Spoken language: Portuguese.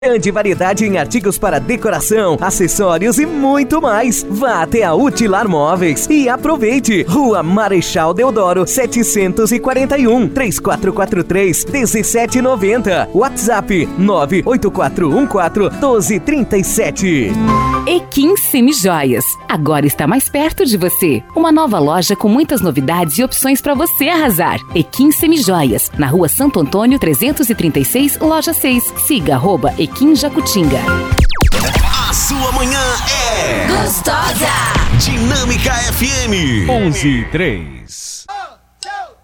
Grande variedade em artigos para decoração, acessórios e muito mais. Vá até a Utilar Móveis e aproveite. Rua Marechal Deodoro, 741, 3443-1790. WhatsApp 98414-1237. Equim Semijoias. Agora está mais perto de você. Uma nova loja com muitas novidades e opções para você arrasar. Equim Semijoias, na Rua Santo Antônio 336, Loja 6. Siga @Equim Jacutinga. A sua manhã é gostosa. Dinâmica FM 11:03.